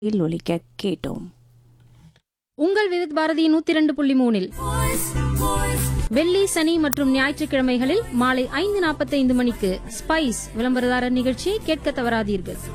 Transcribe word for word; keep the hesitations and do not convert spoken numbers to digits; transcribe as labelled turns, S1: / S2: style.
S1: ஒலிக்க கேட்டோம்.
S2: உங்கள் விவித் பாரதி நூத்தி இரண்டு புள்ளி மூணில் வெள்ளி, சனி மற்றும் ஞாயிற்றுக்கிழமைகளில் மாலை ஐந்து நாற்பத்தைந்து மணிக்கு ஸ்பைஸ் விளம்பரதாரர் நிகழ்ச்சியை கேட்க தவறாதீர்கள்.